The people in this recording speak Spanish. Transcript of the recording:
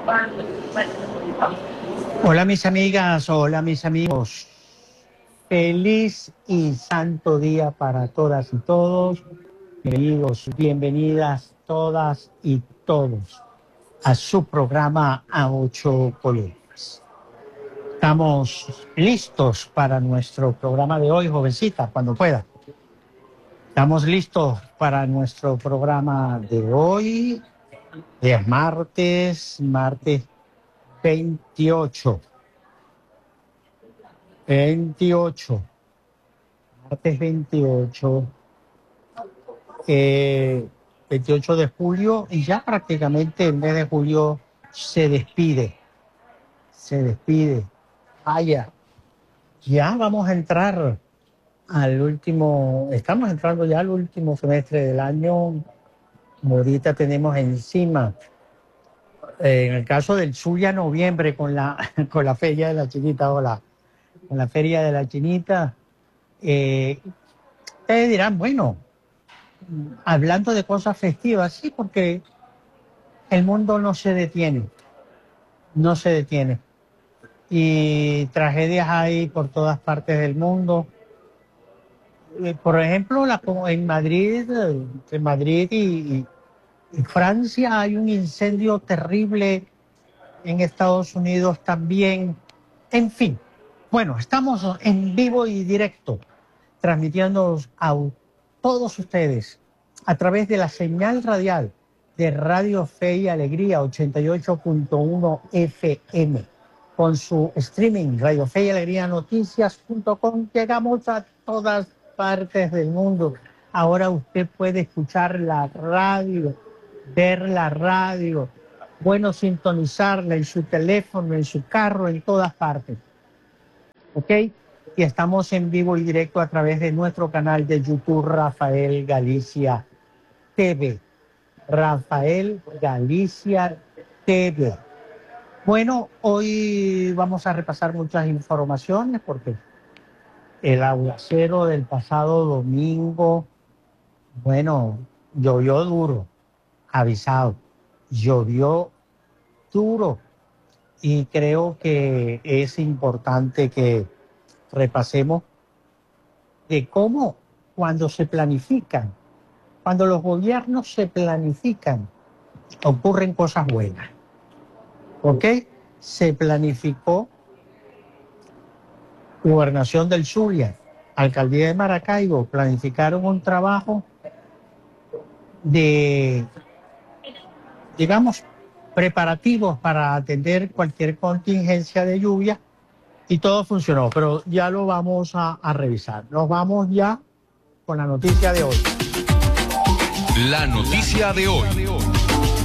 Hola mis amigas, hola mis amigos. Feliz y santo día para todas y todos. Bienvenidos, bienvenidas todas y todos a su programa A Ocho Columnas. Estamos listos para nuestro programa de hoy, jovencita, cuando pueda. Estamos listos para nuestro programa de hoy, de martes 28. 28, martes 28, 28 de julio, y ya prácticamente el mes de julio se despide. Vaya, ya vamos a entrar estamos entrando ya al último semestre del año. Ahorita tenemos encima, en el caso del Zulia, noviembre con con la feria de la Chinita, con la feria de la Chinita. Ustedes dirán, bueno, hablando de cosas festivas, sí, porque el mundo no se detiene, no se detiene. Y tragedias hay por todas partes del mundo. Por ejemplo, en Madrid, entre Madrid y Francia hay un incendio terrible, en Estados Unidos también. En fin, bueno, estamos en vivo y directo, transmitiendo a todos ustedes a través de la señal radial de Radio Fe y Alegría 88.1 FM, con su streaming Radio Fe y Alegría Noticias.com. Llegamos a todas partes del mundo. Ahora usted puede escuchar la radio, ver la radio, bueno, sintonizarla en su teléfono, en su carro, en todas partes. ¿Ok? Y estamos en vivo y directo a través de nuestro canal de YouTube, Rafael Galicia TV. Rafael Galicia TV. Bueno, hoy vamos a repasar muchas informaciones porque el aguacero del pasado domingo, bueno, llovió duro, avisado, llovió duro, y creo que es importante que repasemos de cómo cuando se planifican, cuando los gobiernos se planifican, ocurren cosas buenas. ¿Ok? Se planificó Gobernación del Zulia, Alcaldía de Maracaibo, planificaron un trabajo de, digamos, preparativos para atender cualquier contingencia de lluvia, y todo funcionó, pero ya lo vamos a revisar. Nos vamos ya con la noticia de hoy. La noticia de hoy.